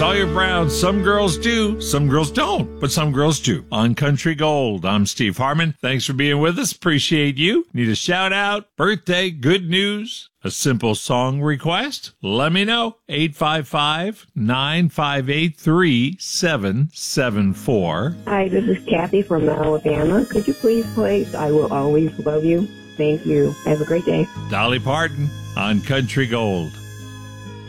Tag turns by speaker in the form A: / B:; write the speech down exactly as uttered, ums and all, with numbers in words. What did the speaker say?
A: Sawyer Brown, Some Girls Do, Some Girls Don't, but Some Girls Do. On Country Gold, I'm Steve Harmon. Thanks for being with us. Appreciate you. Need a shout out, birthday, good news, a simple song request? Let me know. eight five five, nine five eight, three seven seven four.
B: Hi, this is Kathy from Alabama. Could you please play I Will Always Love You? Thank you. Have a great day.
A: Dolly Parton on Country Gold.